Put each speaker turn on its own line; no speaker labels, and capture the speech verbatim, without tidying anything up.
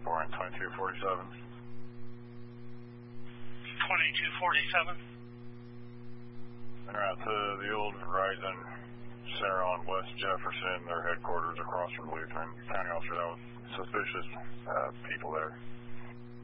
four and twenty-two forty-seven.
twenty-two forty-seven.
They're out to the old Verizon Center on West Jefferson, their headquarters across from Lutheran. County officer, that was suspicious uh, people there.